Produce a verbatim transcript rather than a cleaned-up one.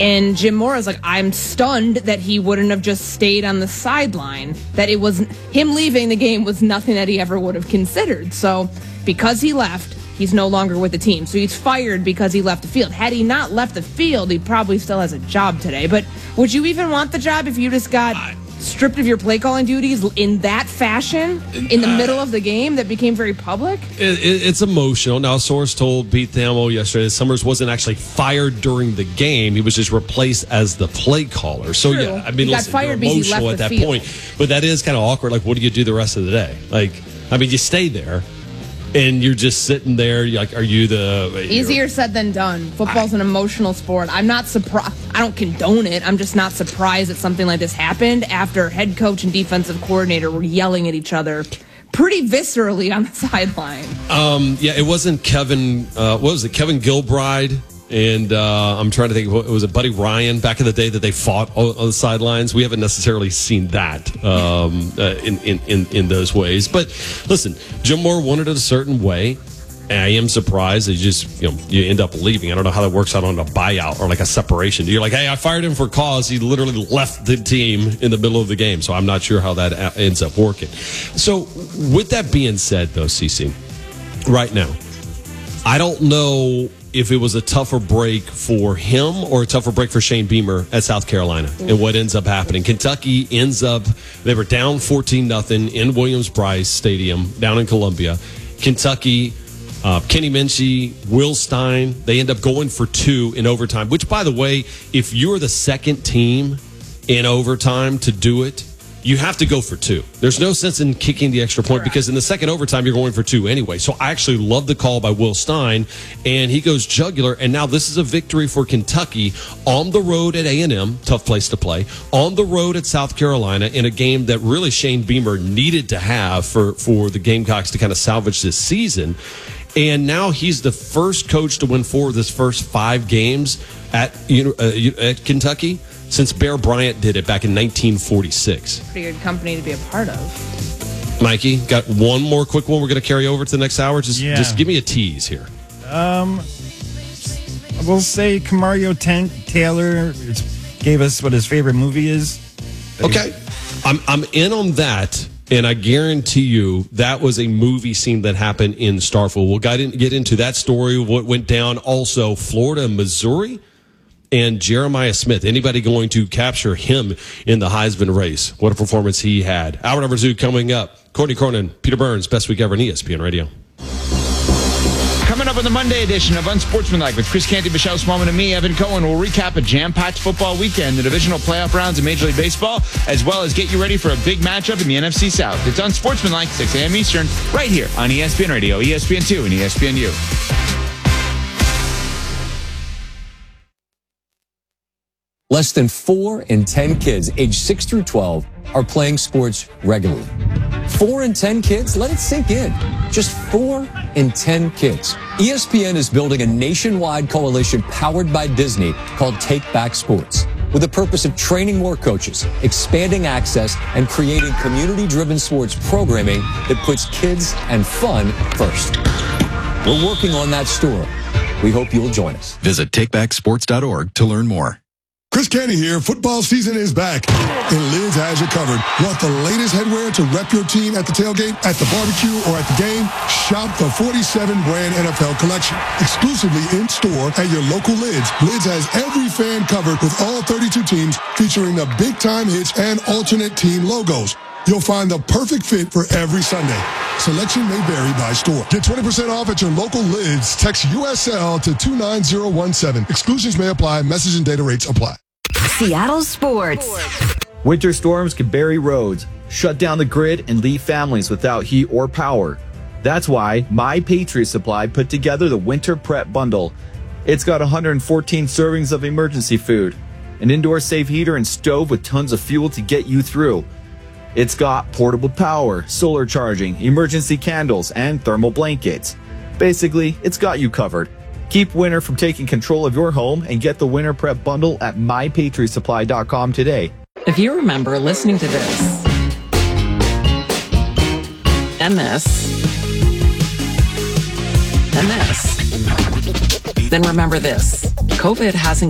And Jim Mora's like, I'm stunned that he wouldn't have just stayed on the sideline, that it was him leaving the game was nothing that he ever would have considered. So because he left, he's no longer with the team. So he's fired because he left the field. Had he not left the field, he probably still has a job today. But would you even want the job if you just got stripped of your play calling duties in that fashion in the uh, middle of the game that became very public? It, it, it's emotional. Now, a source told Pete Thamel yesterday that Summers wasn't actually fired during the game. He was just replaced as the play caller. So, True. yeah, I mean, he listen, got fired you're because he emotional left at the that field. point. But that is kind of awkward. Like, what do you do the rest of the day? Like, I mean, you stay there. And you're just sitting there, you're like, are you the... Easier said than done. Football's I, an emotional sport. I'm not surprised. I don't condone it. I'm just not surprised that something like this happened after head coach and defensive coordinator were yelling at each other pretty viscerally on the sideline. Um, yeah, it wasn't Kevin... Uh, what was it? Kevin Gilbride and uh, I'm trying to think, it was it Buddy Ryan back in the day that they fought on, on the sidelines? We haven't necessarily seen that um, uh, in, in, in, in those ways. But listen, Jim Mora wanted it a certain way. And I am surprised that you just, you know, you end up leaving. I don't know how that works out on a buyout or like a separation. You're like, hey, I fired him for cause. He literally left the team in the middle of the game. So I'm not sure how that ends up working. So with that being said, though, Cece, right now, I don't know if it was a tougher break for him or a tougher break for Shane Beamer at South Carolina and what ends up happening. Kentucky ends up, they were down fourteen nothing in Williams-Brice Stadium down in Columbia. Kentucky, uh, Kenny Minchie, Will Stein, they end up going for two in overtime, which, by the way, if you're the second team in overtime to do it, you have to go for two. There's no sense in kicking the extra point Correct. Because in the second overtime, you're going for two anyway. So I actually love the call by Will Stein, and he goes jugular. And now this is a victory for Kentucky on the road at A and M, tough place to play, on the road at South Carolina in a game that really Shane Beamer needed to have for, for the Gamecocks to kind of salvage this season. And now he's the first coach to win four of his first five games at, uh, at Kentucky since Bear Bryant did it back in nineteen forty-six. Pretty good company to be a part of. Mikey, got one more quick one we're going to carry over to the next hour. Just yeah. just give me a tease here. Um, we'll say Kamario Tank Taylor gave us what his favorite movie is. Okay. I'm I'm in on that, and I guarantee you that was a movie scene that happened in Starkville. We'll get, in, get into that story, what went down. Also, Florida and Missouri. And Jeremiah Smith, anybody going to capture him in the Heisman race? What a performance he had. Hour number two coming up. Courtney Cronin, Peter Burns, Best Week Ever on E S P N Radio. Coming up on the Monday edition of Unsportsmanlike with Chris Canty, Michelle Smallman, and me, Evan Cohen, we'll recap a jam-packed football weekend, the divisional playoff rounds in Major League Baseball, as well as get you ready for a big matchup in the N F C South. It's Unsportsmanlike, six a.m. Eastern, right here on E S P N Radio, E S P N two, and E S P N U. Less than four in ten kids aged six through twelve are playing sports regularly. Four in ten kids? Let it sink in. Just four in ten kids. E S P N is building a nationwide coalition powered by Disney called Take Back Sports, with the purpose of training more coaches, expanding access, and creating community-driven sports programming that puts kids and fun first. We're working on that story. We hope you'll join us. Visit take back sports dot org to learn more. Chris Canty here. Football season is back, and Lids has you covered. Want the latest headwear to rep your team at the tailgate, at the barbecue, or at the game? Shop the forty-seven brand N F L collection. Exclusively in-store at your local Lids. Lids has every fan covered with all thirty-two teams, featuring the big-time hits and alternate team logos. You'll find the perfect fit for every Sunday. Selection may vary by store. Get twenty percent off at your local Lids. Text U S L to two nine zero one seven. Exclusions may apply. Message and data rates apply. Seattle Sports. Winter storms can bury roads, shut down the grid, and leave families without heat or power. That's why My Patriot Supply put together the Winter Prep Bundle. It's got one hundred fourteen servings of emergency food, an indoor safe heater and stove with tons of fuel to get you through. It's got portable power, solar charging, emergency candles, and thermal blankets. Basically, it's got you covered. Keep winter from taking control of your home and get the Winter Prep Bundle at my patriot supply dot com today. If you remember listening to this and this and this, then remember this. COVID hasn't